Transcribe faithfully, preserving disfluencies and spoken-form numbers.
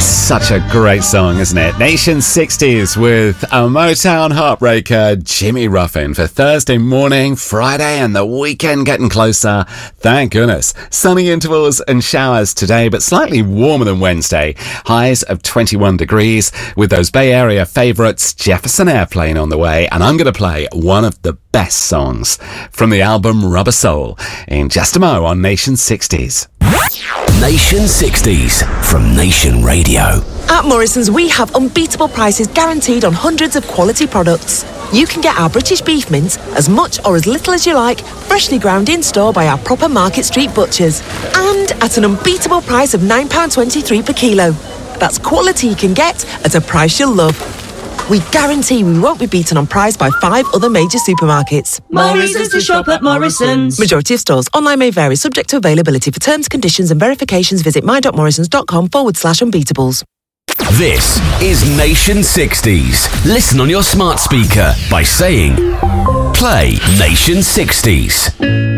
It's such a great song, isn't it? Nation sixties with a Motown heartbreaker, Jimmy Ruffin, for Thursday morning, Friday, and the weekend getting closer. Thank goodness. Sunny intervals and showers today, but slightly warmer than Wednesday. Highs of twenty-one degrees with those Bay Area favourites, Jefferson Airplane, on the way. And I'm going to play one of the best songs from the album Rubber Soul in just a mo on Nation sixties. Nation sixties from Nation Radio. At Morrison's, we have unbeatable prices guaranteed on hundreds of quality products. You can get our British beef mince as much or as little as you like, freshly ground in store by our proper Market Street butchers. And at an unbeatable price of nine pounds twenty-three per kilo. That's quality you can get at a price you'll love. We guarantee we won't be beaten on price by five other major supermarkets. Morrison's to shop at Morrison's. Majority of stores. Online may vary, subject to availability. For terms, conditions and verifications, visit my.morrisons.com forward slash unbeatables. This is Nation sixties. Listen on your smart speaker by saying, play Nation sixties.